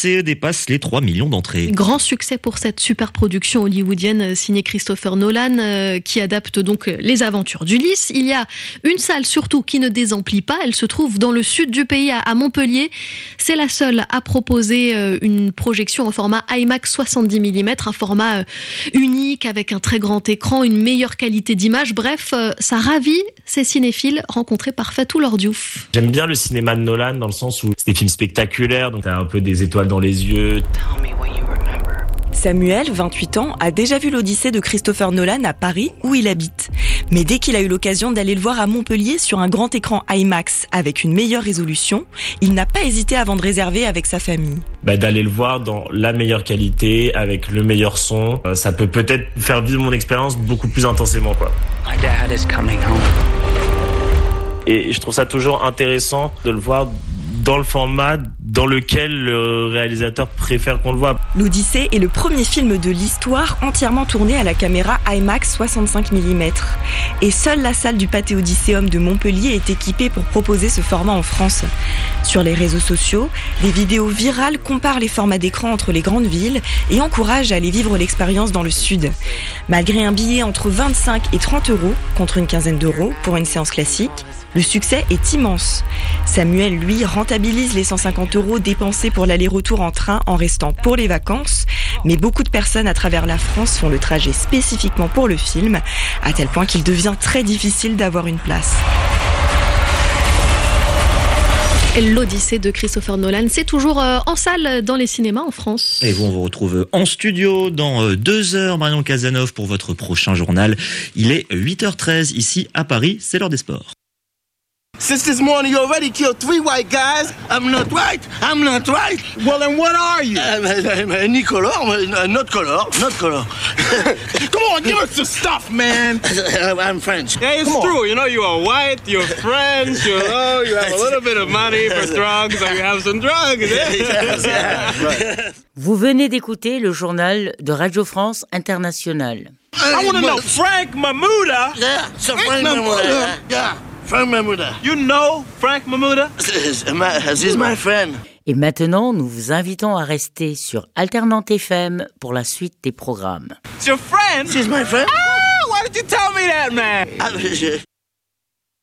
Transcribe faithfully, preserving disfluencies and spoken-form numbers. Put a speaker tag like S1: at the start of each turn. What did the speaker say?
S1: succès, dépasse les trois millions d'entrées.
S2: Grand succès pour cette super production hollywoodienne signée Christopher Nolan, euh, qui adapte donc les aventures d'Ulysse. Il y a une salle surtout qui ne désemplit pas. Elle se trouve dans le sud du pays, à Montpellier. C'est la seule à proposer euh, une projection en format IMAX soixante-dix millimètres, un format euh, unique avec un très grand écran, une meilleure qualité d'image. Bref, euh, ça ravit ces cinéphiles rencontrés par Fatou Lordiouf.
S3: J'aime bien le cinéma de Nolan dans le sens où c'est des films spectaculaires, donc t'as un peu des étoiles dans les yeux.
S4: Samuel, vingt-huit ans, a déjà vu l'Odyssée de Christopher Nolan à Paris, où il habite. Mais dès qu'il a eu l'occasion d'aller le voir à Montpellier sur un grand écran IMAX avec une meilleure résolution, il n'a pas hésité avant de réserver avec sa famille.
S3: Bah, d'aller le voir dans la meilleure qualité, avec le meilleur son, euh, ça peut peut-être faire vivre mon expérience beaucoup plus intensément, quoi. My dad is coming home. Et je trouve ça toujours intéressant de le voir dans le format dans lequel le réalisateur préfère qu'on le voit.
S4: L'Odyssée est le premier film de l'histoire entièrement tourné à la caméra IMAX soixante-cinq millimètres. Et seule la salle du Pâté Odysseum de Montpellier est équipée pour proposer ce format en France. Sur les réseaux sociaux, des vidéos virales comparent les formats d'écran entre les grandes villes et encouragent à aller vivre l'expérience dans le sud. Malgré un billet entre vingt-cinq et trente euros, contre une quinzaine d'euros pour une séance classique, le succès est immense. Samuel, lui, rentabilise les cent cinquante euros dépensés pour l'aller-retour en train en restant pour les vacances. Mais beaucoup de personnes à travers la France font le trajet spécifiquement pour le film, à tel point qu'il devient très difficile d'avoir une place.
S2: L'Odyssée de Christopher Nolan, c'est toujours euh, en salle dans les cinémas en France.
S1: Et vous, on vous retrouve en studio dans euh, deux heures, Marion Cazeneuve, pour votre prochain journal. Il est huit heures treize ici à Paris, c'est l'heure des sports.
S5: Since this morning you already killed three white guys. I'm not white. I'm not white.
S6: Well, then what are you?
S5: Uh, Any color, uh, not color, not color.
S6: Come on, give us the stuff, man.
S5: I'm French.
S6: Yeah, it's
S5: Come
S6: true.
S5: On.
S6: You know, you are white, you're French, you know, you have a little bit of money for drugs, so you have some drugs. Eh?
S7: Vous venez d'écouter le journal de Radio France Internationale.
S6: I want to know, Frank Mamuda.
S5: Yeah, so Frank Mamuda. Yeah. Frank Mamuda.
S6: You know Frank Mamuda?
S5: He's my friend.
S7: Et maintenant, nous vous invitons à rester sur Alternante F M pour la suite des programmes.
S6: It's your friend?
S5: She's my friend.
S6: Ah, why did you tell me that, man?